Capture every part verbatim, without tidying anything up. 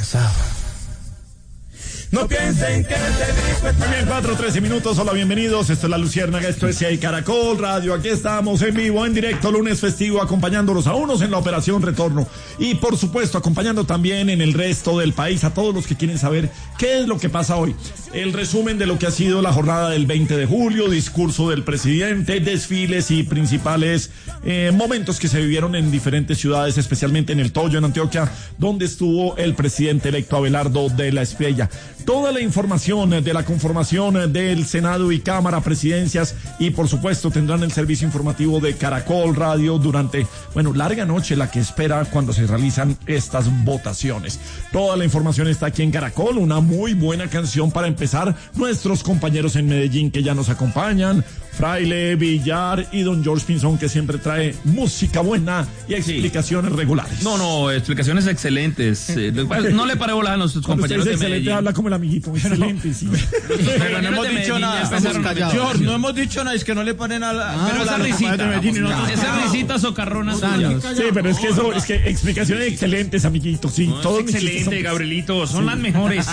pasado. No piensen que te digo. Muy bien, cuatro, trece minutos. Hola, bienvenidos. Esto es La Luciérnaga, esto es C I Caracol Radio. Aquí estamos en vivo, en directo, lunes festivo, acompañándolos a unos en la operación Retorno. Y por supuesto, acompañando también en el resto del país a todos los que quieren saber qué es lo que pasa hoy. El resumen de lo que ha sido la jornada del veinte de julio, discurso del presidente, desfiles y principales eh, momentos que se vivieron en diferentes ciudades, especialmente en El Toyo, en Antioquia, donde estuvo el presidente electo Abelardo de la Espriella. Toda la información de la conformación del Senado y Cámara, presidencias y por supuesto tendrán el servicio informativo de Caracol Radio durante, bueno, larga noche la que espera cuando se realizan estas votaciones. Toda la información está aquí en Caracol, una muy buena canción para empezar. Nuestros compañeros en Medellín que ya nos acompañan, Fraile, Villar y don George Pinzón, que siempre trae música buena y explicaciones sí. regulares. No, no, explicaciones excelentes. No le pare bolas a nuestros Cuando compañeros de Medellín. Habla como el amiguito, excelente, sí. Pero no hemos dicho nada, estamos callados. George, no hemos dicho nada, es que no le paren a la... Ah, pero esa risita, no, esa risita socarrona. Sí, pero es que eso, es que explicaciones excelentes, amiguitos, sí. No, todos excelente, Gabrielito, son sí. las mejores.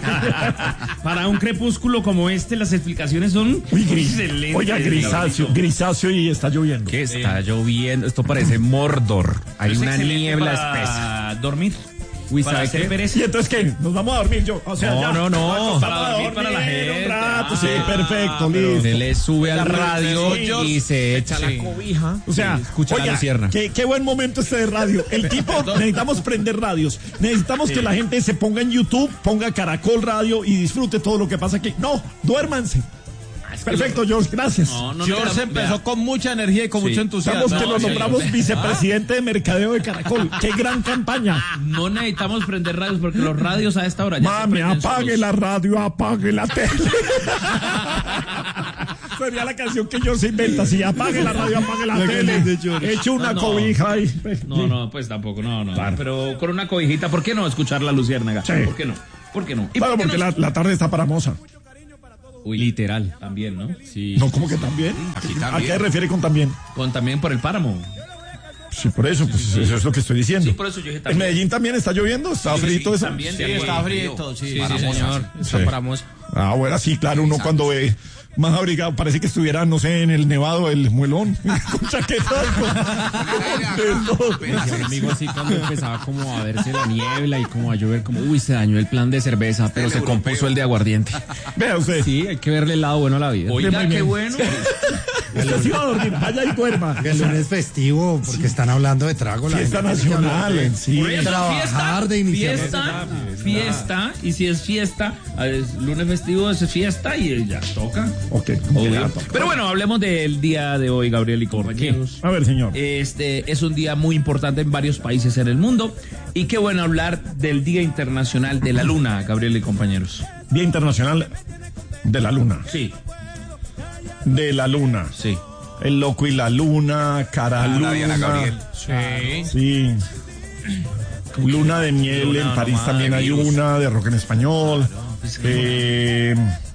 Para un crepúsculo como este, las explicaciones son Uy, gris, excelentes. Oiga, grisáceo, grisáceo y está lloviendo. ¿Qué está lloviendo? Esto parece Mordor. Hay una niebla espesa. Dormir. Uy, para hacer pereza. ¿Y entonces qué? ¿Nos vamos a dormir yo? O sea, no, ya. no, no. Para dormir, dormir para la gente. Un rato, sí, ah, perfecto, listo. Se le sube al radio sí, y se echa sí. la cobija. O sea, sí, escucha oiga, la lucierna. Qué, qué buen momento este de radio. El tipo, necesitamos prender radios. Necesitamos sí. que la gente se ponga en YouTube, ponga Caracol Radio y disfrute todo lo que pasa aquí. No, duérmanse. Perfecto, George, gracias. No, no, George no, empezó vea. con mucha energía y con sí. mucho entusiasmo. Estamos que no, lo sí, nombramos sí. vicepresidente de mercadeo de Caracol. ¡Qué gran campaña! No necesitamos prender radios porque los radios a esta hora ya Mami, se apague solos. la radio, apague la tele. Sería la canción que George inventa. Sí, apague la radio, apague la, la tele. Eche una no, cobija ahí. No, no, pues tampoco, no, no. Claro. Pero con una cobijita, ¿por qué no escuchar la Luciérnaga? Sí. ¿Por qué no? ¿Por qué no? ¿Y claro, por qué porque no? la, la tarde está para moza. Uy, literal, también, ¿no? Sí. No, ¿cómo que también? Aquí también. ¿A qué refiere con también? Con también por el páramo. Sí, por eso, pues sí, sí. eso es lo que estoy diciendo. Sí, por eso yo dije también. ¿En Medellín también está lloviendo? ¿Está sí, frito sí, eso? También, sí, también está frito, sí, sí, sí, sí señor. Sí. Está paramos. Ah, bueno, sí, claro, uno cuando ve más abrigado, parece que estuviera, no sé, en el Nevado del Muelón, con chaquetas, con... Mi amigo así cuando empezaba como a verse la niebla y como a llover, como, uy, se dañó el plan de cerveza, pero se compuso el de aguardiente. Vea usted. Sí, hay que verle el lado bueno a la vida. Oiga, qué bueno. Usted sí va a dormir, vaya y duerma. El lunes festivo, porque sí. están hablando de trago. Fiesta nacional, sí. Por eso, trabajar fiesta, de iniciativa. Fiesta, fiesta, y si es fiesta, es lunes festivo es fiesta y ya toca. Ok, pero bueno, hablemos del día de hoy, Gabriel y compañeros. A ver, señor. Este es un día muy importante en varios países en el mundo y qué bueno hablar del Día Internacional de la Luna, Gabriel y compañeros. Día Internacional de la Luna. Sí. De la Luna. Sí. El loco y la luna, cara ah, luna. Diana Gabriel. Sí. Sí. Luna de miel, luna, en París no, también hay virus. Una, de rock en español. Claro, pues eh,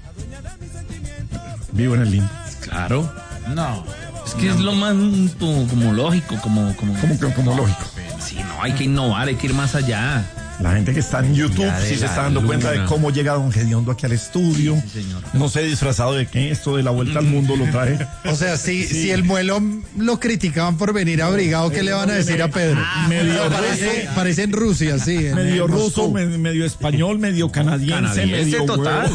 vivo en el limbo. Claro. No. Es que no. es lo más como lógico, como como como, como, como lógico. Sí, no, hay que innovar, hay que ir más allá. La gente que está en YouTube sí se está dando luna. cuenta de cómo llega Don Gediondo aquí al estudio. Sí, señor. No sé disfrazado de qué, esto de la vuelta al mundo lo trae. O sea, si, sí. si el muelo lo criticaban por venir abrigado, ¿qué eh, le van a decir a Pedro? Ah, medio parece, ruso. Parece en Rusia, sí. Medio ruso, me, medio español, medio canadiense, canadiense medio total.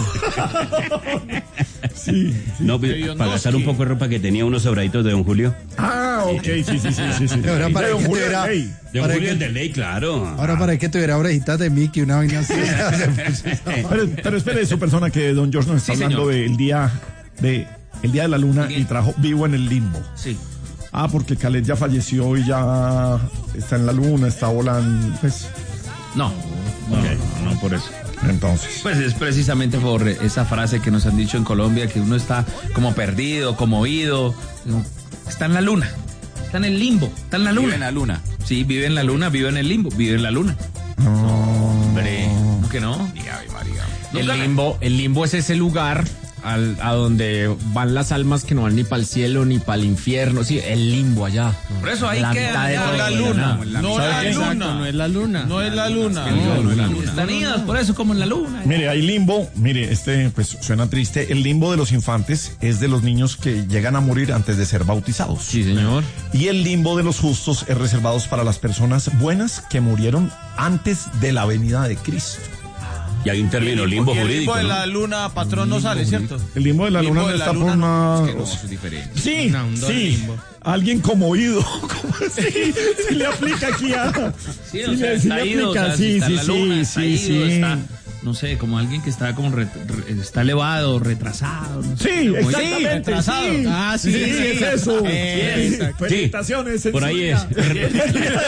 Sí, sí. No, para gastar un poco de ropa que tenía unos sobraditos de Don Julio. Ah, ok, sí, sí, sí, sí, sí. Ahora para de que tuviera, de Don para Julio que, de ley, claro. Ahora para que tuviera orejitas de Mickey, una vaina así. pero, pero espere, su persona que Don George nos está sí, hablando del día de el día de la luna y trajo Vivo en el Limbo. Sí. Ah, porque Khaled ya falleció y ya está en la luna, está volando, pues. No, no, okay. no, no por eso. Entonces. Pues es precisamente por esa frase que nos han dicho en Colombia, que uno está como perdido, como oído. Está en la luna, está en el limbo, está en la luna. Vive en la luna. Sí, vive en la luna, vive en el limbo, vive en la luna. No. Hombre, ¿cómo que no? Diga, María. El limbo, el limbo es ese lugar al, a donde van las almas que no van ni para el cielo ni para el infierno. Sí, el limbo allá. Por eso ahí La queda mitad de ya todo, la luna. No ¿Sabe la qué? luna. No es la luna. No es la luna. Están idas por eso como en la luna. Mire, hay limbo, mire, este pues suena triste. El limbo de los infantes es de los niños que llegan a morir antes de ser bautizados. Sí, señor. Y el limbo de los justos es reservado para las personas buenas que murieron antes de la venida de Cristo. Y hay un término limbo Y el jurídico. limbo de ¿no? la luna, patrón, no sale, ¿cierto? El limbo de la Limbo luna de no la está luna por no, una... Es que no, eso es diferente. Sí, Una onda de sí. limbo. Alguien conmovido. ¿Cómo así? Sí le aplica aquí a... Sí, sí o sea, le- sí está le ido, o aplica, sea, sí, si está sí, en la luna, sí, está sí, ido, sí. está, no sé, como alguien que está como re- re- está elevado, retrasado. No sé, Sí, como- exactamente. retrasado. Sí. Ah, sí, sí, sí, es eso. eh, Sí. Felicitaciones. Por ahí es. sencilla.